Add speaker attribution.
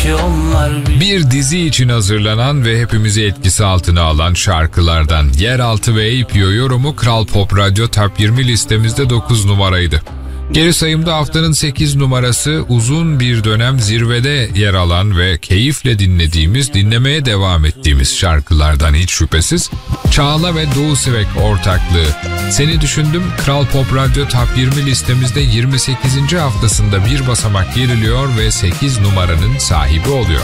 Speaker 1: ki onlar
Speaker 2: Bir dizi için hazırlanan ve hepimizi etkisi altına alan şarkılardan Yeraltı ve Eyüpyo yorumu Kral Pop Radyo Top 20 listemizde 9 numaraydı. Geri sayımda haftanın 8 numarası uzun bir dönem zirvede yer alan ve keyifle dinlemeye devam ettiğimiz şarkılardan hiç şüphesiz Çağla ve Doğu Sivek ortaklığı. Seni Düşündüm Kral Pop Radyo Top 20 listemizde 28. haftasında bir basamak geriliyor ve 8 numaranın sahibi oluyor.